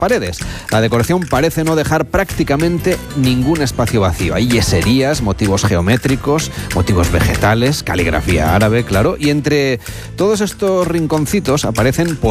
paredes. La decoración parece no dejar prácticamente ningún espacio vacío. Hay yeserías, motivos geométricos, motivos vegetales, caligrafía árabe, claro, y entre todos estos rinconcitos aparecen